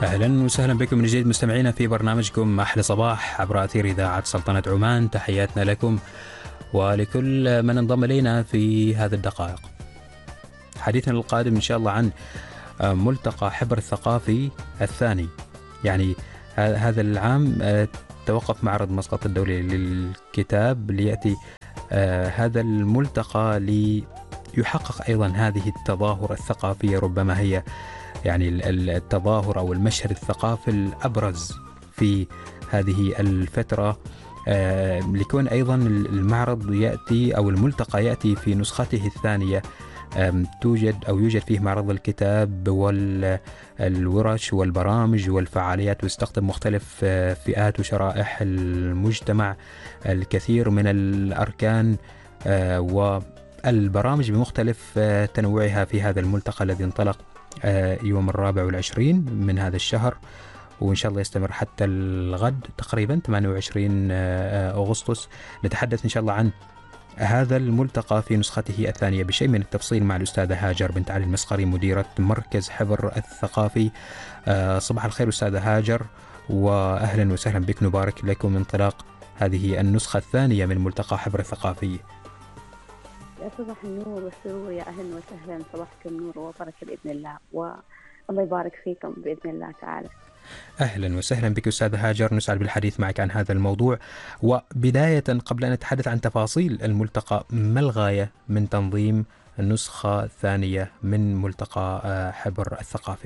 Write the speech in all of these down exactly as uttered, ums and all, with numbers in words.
أهلا وسهلا بكم من جديد مستمعينا في برنامجكم أحلى صباح عبر أثير إذاعة سلطنة عمان. تحياتنا لكم ولكل من انضم إلينا في هذه الدقائق. حديثنا القادم إن شاء الله عن ملتقى حبر الثقافي الثاني. يعني هذا العام توقف معرض مسقط الدولي للكتاب ليأتي هذا الملتقى ليحقق أيضا هذه التظاهرة الثقافية، ربما هي يعني التظاهر أو المشهد الثقافي الأبرز في هذه الفترة، ليكون أيضا المعرض يأتي أو الملتقى يأتي في نسخته الثانية. توجد أو يوجد فيه معرض الكتاب والورش والبرامج والفعاليات، ويستخدم مختلف فئات وشرائح المجتمع، الكثير من الأركان والبرامج بمختلف تنوعها في هذا الملتقى الذي انطلق يوم الرابع والعشرين من هذا الشهر، وإن شاء الله يستمر حتى الغد تقريبا ثمانية وعشرين أغسطس. نتحدث إن شاء الله عن هذا الملتقى في نسخته الثانية بشيء من التفصيل مع الأستاذة هاجر بنت علي المسقري، مديرة مركز حبر الثقافي. صباح الخير أستاذة هاجر، وأهلا وسهلا بك. نبارك لكم انطلاق هذه النسخة الثانية من ملتقى حبر الثقافي. يا صباح النور والسرور، يا أهلا وسهلا، صباحكم نور وبركة بإذن الله، والله يبارك فيكم بإذن الله تعالى. أهلا وسهلا بك أستاذة هاجر، نسعد بالحديث معك عن هذا الموضوع. وبداية قبل أن نتحدث عن تفاصيل الملتقى، ما الغاية من تنظيم النسخة الثانية من ملتقى حبر الثقافي؟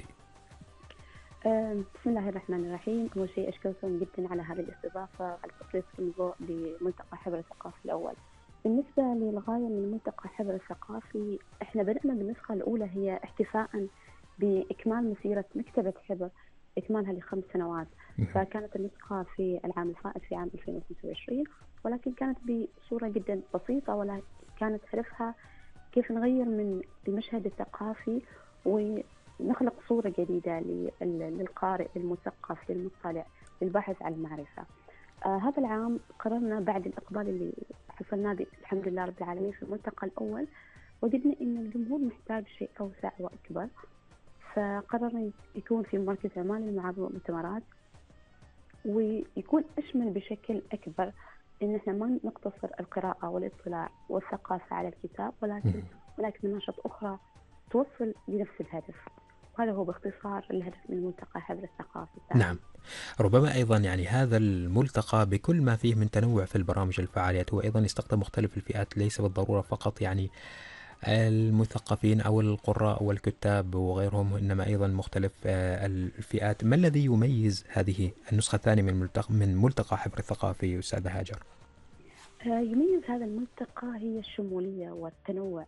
بسم الله الرحمن الرحيم. أول شيء أشكركم جدا على هذه الاستضافة على تسليط الضوء لملتقى حبر الثقافي الأول. بالنسبة للغاية من ملتقى حبر الثقافي، احنا بدأنا بالنسخة الأولى هي احتفاء بإكمال مسيرة مكتبة حبر، إكمالها لخمس سنوات. فكانت النسخة في العام الفائت في عام ألفين وخمسة وعشرين، ولكن كانت بصورة جدا بسيطة، ولا كانت هدفها كيف نغير من المشهد الثقافي ونخلق صورة جديدة للقارئ، للمثقف، للمطلع، للباحث عن المعرفة. آه هذا العام قررنا بعد الإقبال اللي حصلنا به الحمد لله رب العالمين في الملتقى الأول، وجدنا إن الجمهور محتاج شيء أوسع وأكبر، فقررنا يكون في مركز عمان للمعارض والمؤتمرات، ويكون أشمل بشكل أكبر، إن إحنا ما نقتصر القراءة والاطلاع والثقافة على الكتاب، ولكن هناك نماذج أخرى توصل لنفس الهدف. هذا هو باختصار الهدف من ملتقى حبر الثقافي. نعم، ربما أيضا يعني هذا الملتقى بكل ما فيه من تنوع في البرامج الفعاليات، هو أيضا يستخدم مختلف الفئات، ليس بالضرورة فقط يعني المثقفين أو القراء والكتاب وغيرهم، إنما أيضا مختلف الفئات. ما الذي يميز هذه النسخة الثانية من ملتقى من ملتقى حبر الثقافي أستاذة هاجر؟ يميز هذا الملتقى هي الشمولية والتنوع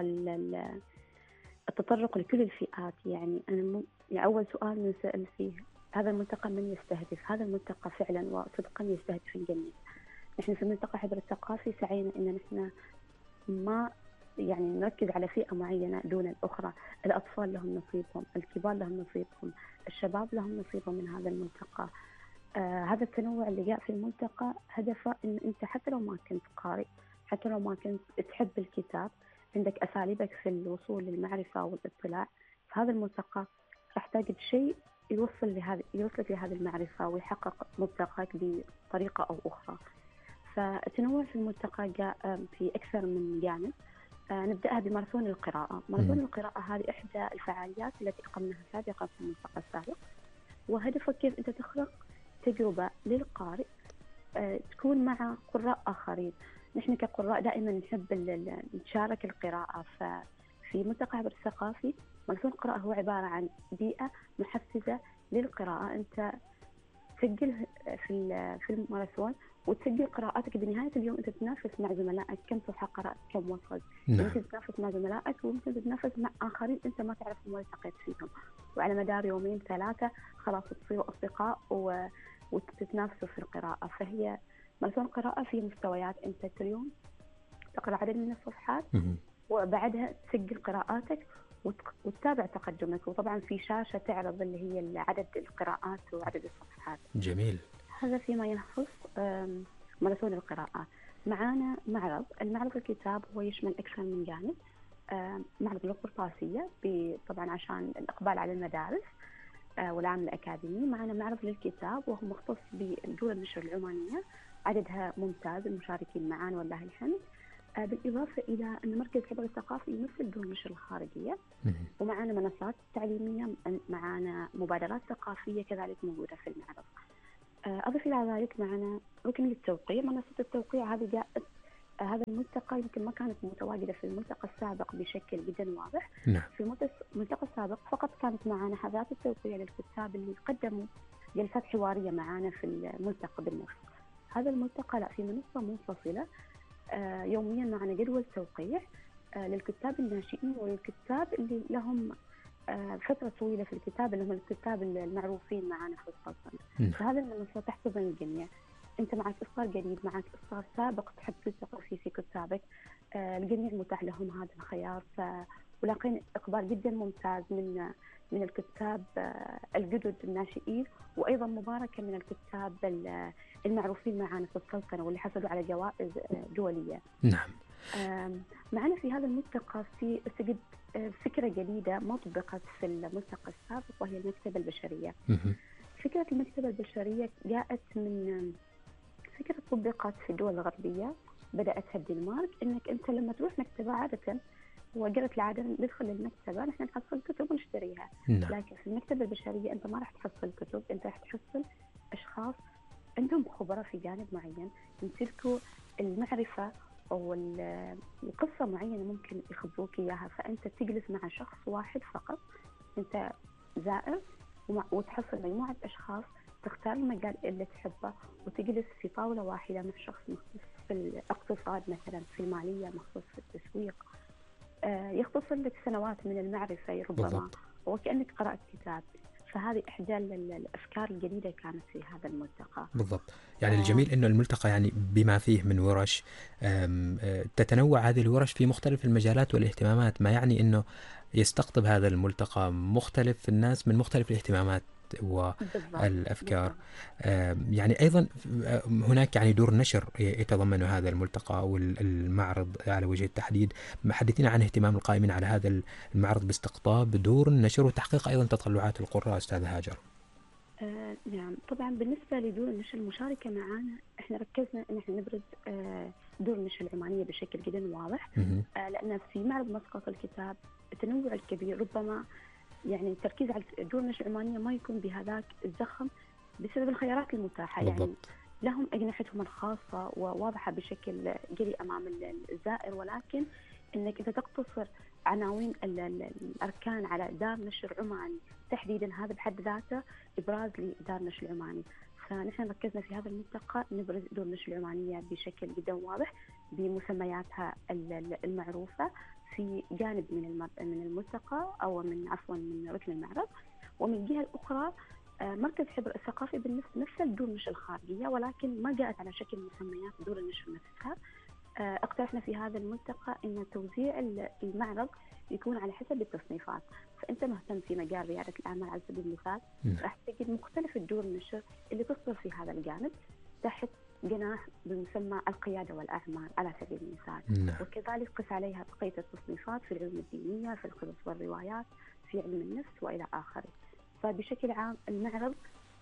والتطرق لكل الفئات. يعني أنا م... يعني أول سؤال نسأل فيه، هذا الملتقى من يستهدف؟ هذا الملتقى فعلا وصدقا يستهدف الجميع. نحن في ملتقى حبر الثقافي سعينا إن نحن ما يعني نركز على فئة معينة دون الأخرى. الأطفال لهم نصيبهم، الكبار لهم نصيبهم، الشباب لهم نصيبهم من هذا الملتقى. آه هذا التنوع اللي جاء في الملتقى هدفه إن أنت حتى لو ما كنت قارئ، حتى لو ما كنت تحب الكتاب، عندك أساليبك في الوصول للمعرفة والاطلاع، فهذا الملتقى راح تجد شيء يوصل لهذه يوصلك لهذه المعرفة ويحقق مبتغاك بطريقة أو أخرى. فالتنوع في الملتقى جاء في أكثر من جانب. آه نبدأها بماراثون القراءة. ماراثون القراءة هذه إحدى الفعاليات التي أقمناها سابقا في الملتقى السابق، وهدفه كيف أنت تخلق تجربة للقارئ آه تكون مع قراء آخرين. نحن كقراء دائما نحب نشارك القراءة، ففي ملتقى حبر الثقافي ماراثون القراءة هو عبارة عن بيئة محفزة للقراءة. أنت تسجل في في الماراثون وتسجل قراءاتك، بنهاية اليوم أنت تتنافس مع زملائك كم صفحة قرأت، كم وصلت. نعم. ممكن تتنافس مع زملائك وممكن تتنافس مع آخرين أنت ما تعرفهم ولا التقيت فيهم، وعلى مدار يومين ثلاثة خلاص تصيروا أصدقاء و... وتتنافسوا في القراءة. فهي ماراثون القراءة في مستويات، أنت كل يوم تقرأ عدد من الصفحات وبعدها تسجل قراءاتك وتتابع تقدمك، وطبعا في شاشة تعرض اللي هي عدد القراءات وعدد الصفحات. جميل. هذا فيما يخص ماراثون القراءة. معانا معرض المعرض الكتاب، هو يشمل أكثر من جانب. معرض القرطاسية طبعا عشان الإقبال على المدارس، والعام الأكاديمي. معنا معرض للكتاب وهو مختص بدور النشر العمانية، عددها ممتاز، المشاركين معنا والله الحمد. بالإضافة إلى أن مركز حبر الثقافي يمثل دور النشر الخارجية، ومعنا منصات تعليمية، معنا مبادرات ثقافية كذلك موجودة في المعرض. أضف إلى ذلك معنا ركن للتوقيع. منصة التوقيع هذه جاءت هذا الملتقى يمكن ما كانت متواجدة في الملتقى السابق بشكل جدا واضح. نعم. في الملتقى السابق فقط كانت معنا حفلات التوقيع للكتاب اللي قدموا جلسات حوارية معنا في الملتقى بالنفس. هذا الملتقى لا، في منصة منفصلة يوميا معنا جدول توقيع للكتاب الناشئين وللكتاب اللي لهم فترة طويلة في الكتاب، اللي هم الكتاب المعروفين معنا في السلطنة. فهذه المنصة تحتضن الجميع. أنت معك إصدار جديد، معك إصدار سابق تحب تلتقي فيه في كتابك، الجميع متاح لهم هذا الخيار. ف ولاقين إقبال جدا ممتاز من من الكتاب الجدد الناشئين، وأيضا مباركة من الكتاب المعروفين معنا في السلطنة واللي حصلوا على جوائز دولية. نعم. معنا في هذا الملتقى في استجد فكرة جديدة ما طبقت في الملتقى السابق، وهي المكتبة البشرية. فكرة المكتبة البشرية جاءت من فكرة طبقت في الدول الغربية، بدأتها الدنمارك. إنك أنت لما تروح مكتبة عادة وجرت العادة ندخل للمكتبة نحن نحصل كتب ونشتريها. نعم. لكن في المكتبة البشرية أنت ما راح تحصل كتب، أنت راح تحصل أشخاص عندهم خبرة في جانب معين، يمتلكوا المعرفة أو القصة معينة ممكن يخبروك إياها. فأنت تجلس مع شخص واحد فقط، أنت زائر، وتحصل مجموعة أشخاص، تختار المجال اللي تحبه وتجلس في طاولة واحدة مع شخص مختص في الاقتصاد مثلا، في المالية، مختص في التسويق، آه يختصر لك سنوات من المعرفة ربما، بالضبط. وكأنك قرأت كتاب. فهذه إحدى الأفكار الجديدة كانت في هذا الملتقى. بالضبط. يعني الجميل إنه الملتقى يعني بما فيه من ورش تتنوع هذه الورش في مختلف المجالات والاهتمامات، ما يعني إنه يستقطب هذا الملتقى مختلف الناس من مختلف الاهتمامات والأفكار. بالضبط. يعني أيضا هناك يعني دور نشر يتضمن هذا الملتقى والمعرض على وجه التحديد. حدثينا عن اهتمام القائمين على هذا المعرض باستقطاب دور النشر وتحقيق أيضا تطلعات القراء. أستاذة هاجر. آه نعم، طبعا بالنسبة لدور النشر المشاركة معنا احنا ركزنا ان احنا نبرز آه دور النشر العمانية بشكل جدا واضح. آه لأن في معرض مسقط الكتاب التنوع الكبير ربما يعني التركيز على دور النشر العمانية ما يكون بهذاك الزخم بسبب الخيارات المتاحة. بالضبط. يعني لهم أجنحتهم الخاصة وواضحة بشكل جلي أمام الزائر، ولكن انك انت تقتصر عناوين الاركان على دار نشر عماني تحديدا، هذا بحد ذاته ابراز لدار نشر العماني. فنحن ركزنا في هذا الملتقى نبرز دور النشر العمانيه بشكل جدا واضح بمسمياتها المعروفه في جانب من من الملتقى او من عفوا من ركن المعرض. ومن الجهه الاخرى مركز حبر الثقافي بالنفس مثل دور النشر الخارجيه، ولكن ما جاءت على شكل مسميات دور النشر نفسها. اقترحنا في هذا الملتقى ان توزيع المعرض يكون على حسب التصنيفات. فانت مهتم في مجال رياده الاعمال على سبيل المثال، راح تجد مختلف الدور النشر اللي تصدر في هذا الجانب تحت جناح بمسمى القياده والاعمال على سبيل المثال. نعم. وكذلك قس عليها بقيه التصنيفات في العلوم الدينيه، في القصص والروايات، في علم النفس والى اخره. فبشكل عام المعرض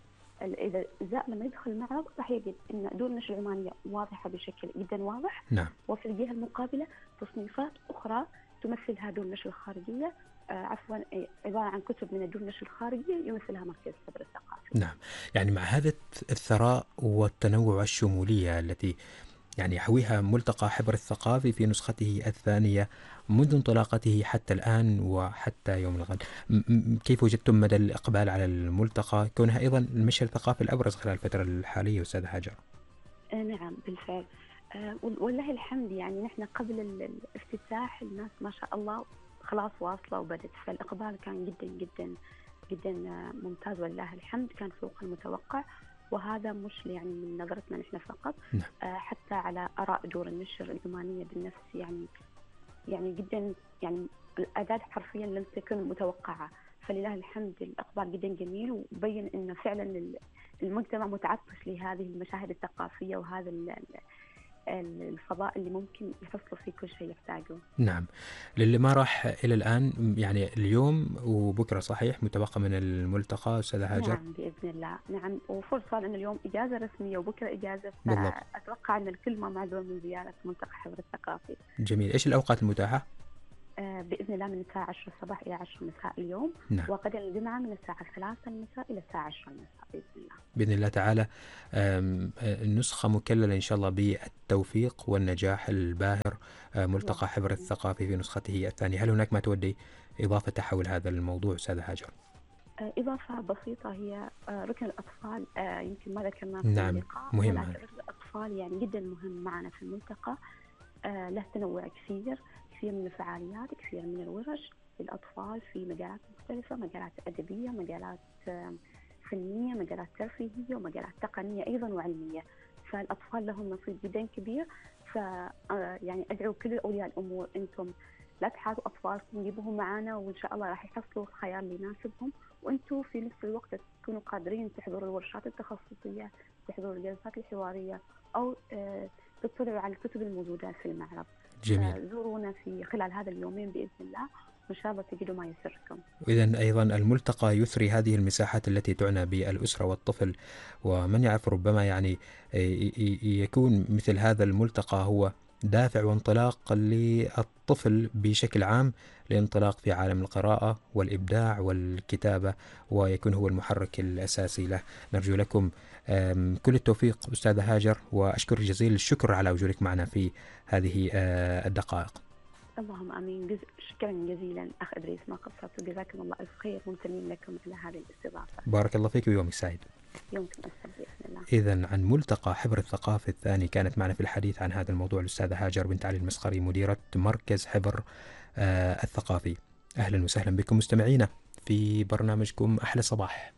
إذا الزائر لما يدخل المعرض راح يجد أن دور النشر العمانية واضحة بشكل جدا واضح. نعم. وفي الجهة المقابلة تصنيفات أخرى تمثلها دور النشر الخارجية، آه عفوا عبارة عن كتب من الدور النشر الخارجية يمثلها مركز حبر الثقافي. نعم. يعني مع هذا الثراء والتنوع والشمولية التي يعني يحويها ملتقى حبر الثقافي في نسخته الثانية منذ انطلاقته حتى الآن وحتى يوم الغد، كيف وجدتم مدى الإقبال على الملتقى كونها أيضا المشهد الثقافي الأبرز خلال الفترة الحالية أستاذة هاجر؟ نعم بالفعل، أه والله الحمد. يعني نحن قبل الافتتاح الناس ما شاء الله خلاص واصلة وبدت، فالإقبال كان جدا جدا جدا ممتاز والله الحمد، كان فوق المتوقع. وهذا مش يعني من نظرتنا نحن فقط. نعم. أه حتى على آراء دور النشر العمانية بالنفس، يعني يعني جدا يعني الأعداد حرفيا لم تكن متوقعة. فلله الحمد الإقبال جدا جميل، وبين إنه فعلا المجتمع متعطش لهذه المشاهد الثقافية وهذا الفضاء اللي ممكن يحصلوا فيه كل شيء يحتاجون. نعم. للي ما راح إلى الآن، يعني اليوم وبكرة صحيح متبقى من الملتقى أستاذة هاجر؟ نعم بإذن الله. نعم، وفرصة أن اليوم إجازة رسمية وبكرة إجازة، بالضبط. فأتوقع أن الكل ما معذور من زيارة ملتقى حبر الثقافي. جميل. إيش الأوقات المتاحة؟ بإذن الله من الساعة عشرة الصباح إلى عشرة المساء اليوم. نعم. وغدا الجمعة من الساعة ثلاثة المساء إلى الساعة عشرة المساء بإذن الله. بإذن الله تعالى. النسخة مكللة إن شاء الله بالتوفيق والنجاح الباهر. ملتقى حبر الثقافي في نسخته الثانية. هل هناك ما تودي إضافة حول هذا الموضوع أستاذة هاجر؟ إضافة بسيطة، هي ركن الأطفال يمكن ما ذكرناه في نعم. اللقاء. مهم. ركن الأطفال يعني جدا مهم معنا في الملتقى. له تنوع كثير كثير من الفعاليات، كثير من الورش للأطفال في مجالات مختلفة، مجالات أدبية، مجالات فنية، مجالات ترفيهية، ومجالات تقنية أيضا وعلمية. فالأطفال لهم نصيب جدا كبير. ف يعني أدعو كل أولياء الأمور، أنتم لا تحاطوا أطفالكم، جيبوهم معنا وإن شاء الله راح يحصلوا الخيار اللي يناسبهم، وأنتم في نفس الوقت تكونوا قادرين تحضروا الورشات التخصصية، تحضروا الجلسات الحوارية، أو تطلعوا على الكتب الموجودة في المعرض. جميل. زورونا في خلال هذا اليومين بإذن الله، وإن شاء الله تجدوا ما يسركم. إذن أيضا الملتقى يثري هذه المساحات التي تعنى بالأسرة والطفل، ومن يعرف ربما يعني يكون مثل هذا الملتقى هو دافع وانطلاق للطفل بشكل عام لانطلاق في عالم القراءة والإبداع والكتابة، ويكون هو المحرك الأساسي له. نرجو لكم كل التوفيق أستاذة هاجر، وأشكر جزيل الشكر على وجودك معنا في هذه الدقائق. اللهم امين. جز... شكرا جزيلا اخ ادريس، ما قصرت، جزاكم الله الف خير، ممتنين لكم على هذه الاستضافه. بارك الله فيك ويومك سعيد. يومكم اسعد باذن الله. اذا عن ملتقى حبر الثقافي الثاني كانت معنا في الحديث عن هذا الموضوع الاستاذه هاجر بنت علي المسخري، مديره مركز حبر آه الثقافي. اهلا وسهلا بكم مستمعينا في برنامجكم احلى صباح.